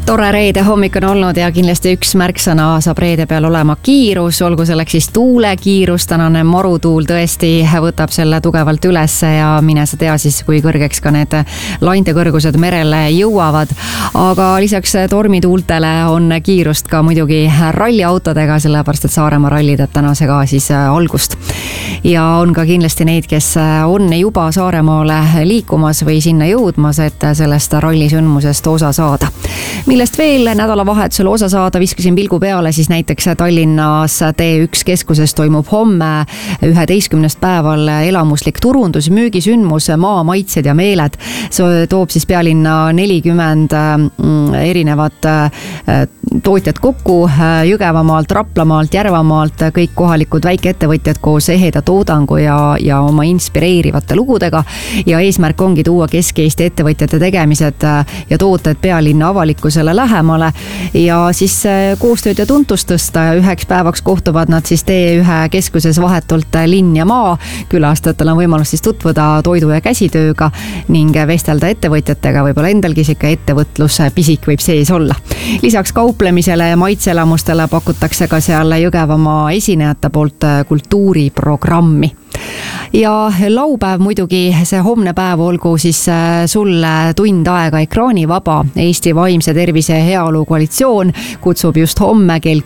Tore reede hommik on olnud ja kindlasti üks märksõna saab reede peal olema kiirus, olgu selleks siis tuulekiirus, tänane marutuul tõesti võtab selle tugevalt ülesse ja mine sa tea siis, kui kõrgeks ka need laintekõrgused merele jõuavad. Aga lisaks tormituultele on kiirust ka muidugi ralliautodega, sellepärast et Saaremaa ralli teeb tänasega siis algust. Ja on ka kindlasti neid, kes on juba Saaremaale liikumas või sinna jõudmas, et sellest rallisündmusest osa saada. Millest veel nädalavahetusel osa saada, viskasin pilgu peale, siis näiteks Tallinnas T1 keskuses toimub homme 11. päeval elamuslik turundus, müügisündmus Maa, maitsed ja meeled. See toob siis pealinna 40 erinevat tootjad kokku Jõgevamaalt, Raplamaalt, Järvamaalt, kõik kohalikud väikeettevõtjad koos eheda toodangu ja oma inspireerivate lugudega. Ja eesmärk ongi tuua Kesk-Eesti ettevõtjate tegemised ja tooted pealinna avalikkusele lähemale ja siis koostööd ja tuntust tõsta. Üheks päevaks kohtuvad nad siis T1 keskuses vahetult linn ja maa. Külastajatel on võimalus siis tutvuda toidu ja käsitööga ning vestelda ettevõtjatega, võib-olla endalgi siuke ettevõtluse pisik võib sees olla. Lisaks kauplemisele ja maitseelamustele pakutakse ka seal Jõgevamaa esinejate poolt kultuuriprogrammi. Ja laupäev muidugi, see homne päev olgu siis sulle tund aega ekraanivaba. Eesti Vaimse Tervise ja Heaolu Koalitsioon kutsub just homme kell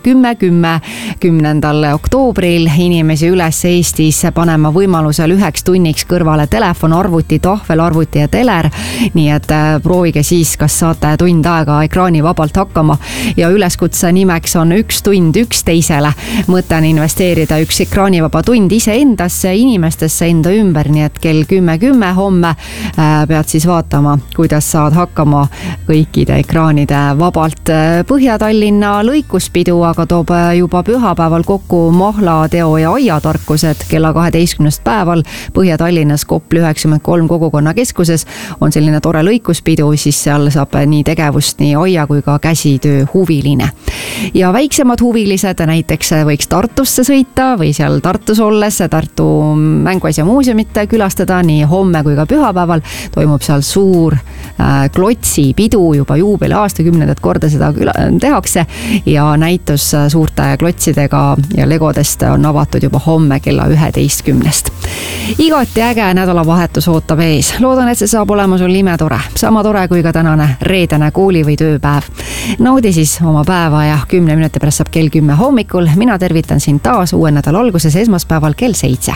10. oktoobril inimesi üles Eestis panema võimalusel 1 tunniks kõrvale telefon, arvuti, tahvelarvuti ja teler. Nii et proovige siis, kas saate tund aega ekraanivabalt hakkama ja üleskutse nimeks on 1 tund üksteisele. Mõte on investeerida 1 ekraanivaba tund iseendasse, inimestesse enda ümber, nii et kell 10 homme pead siis vaatama, kuidas saad hakkama kõikide ekraanide vabalt. Põhja-Tallinna lõikuspidu aga toob juba pühapäeval kokku mahlateo ja aiatarkused kella 12. päeval Põhja-Tallinnas Kopli 93 kogukonnakeskuses on selline tore lõikuspidu, siis seal saab nii tegevust nii aia kui ka käsitöö huviline. Ja väiksemad huvilised näiteks võiks Tartusse sõita või seal Tartus olles Tartu mänguasja muuseumit külastada nii homme kui ka pühapäeval. Toimub seal suur klotsipidu, juba juubeli aasta 10. korda seda tehakse ja näitus suurte klotsidega ja legodest on avatud juba homme kella 11. Igati äge nädalavahetus ootab ees. Loodan, et see saab olema sul imetore. Sama tore kui ka tänane reedene kooli- või tööpäev. Naudi siis oma päeva ja 10 minuti pärast saab kell 10 hommikul. Mina tervitan sind taas uue nädala alguses esmaspäeval kell 7.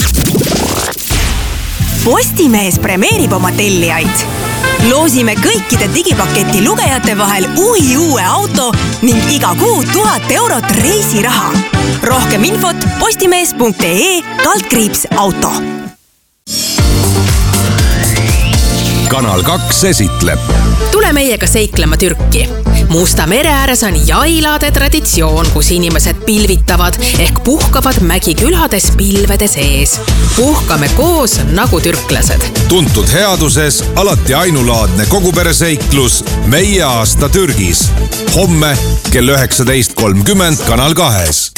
Postimees premeerib oma tellijaid. Loosime kõikide digipaketi lugejate vahel uue auto ning iga kuu 1000 eurot reisiraha. Rohkem infot postimees.ee/auto. Kanal 2 esitleb. Tule meiega seiklema Türki. Musta mere ääres on jailade traditsioon, kus inimesed pilvitavad ehk puhkavad mägikülades pilvede sees. Puhkame koos nagu türklased. Tuntud headuses, alati ainulaadne kogupereseiklus Meie aasta Türgis. Homme kell 19.30 Kanal 2.